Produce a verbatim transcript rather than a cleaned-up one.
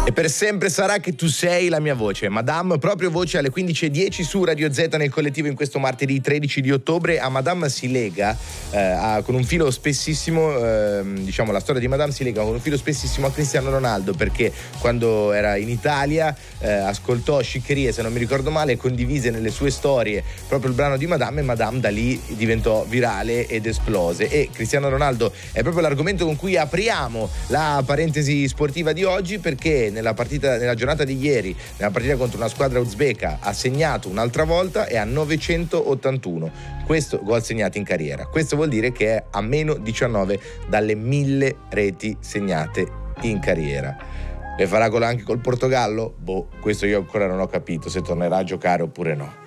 E per sempre sarà che tu sei la mia voce, Madame, proprio voce alle quindici e dieci su Radio Z nel collettivo in questo martedì tredici di ottobre. A Madame si lega eh, a, con un filo spessissimo, eh, diciamo la storia di Madame si lega con un filo spessissimo a Cristiano Ronaldo, perché quando era in Italia eh, ascoltò Sciccherie, se non mi ricordo male, e condivise nelle sue storie proprio il brano di Madame, e Madame da lì diventò virale ed esplose. E Cristiano Ronaldo è proprio l'argomento con cui apriamo la parentesi sportiva di oggi, perché nella partita, nella giornata di ieri, nella partita contro una squadra uzbeka, ha segnato un'altra volta e a novecentottantuno. Questo gol segnati in carriera. Questo vuol dire che è a meno diciannove dalle mille reti segnate in carriera. Le farà gol anche col Portogallo? Boh, questo io ancora non ho capito se tornerà a giocare oppure no.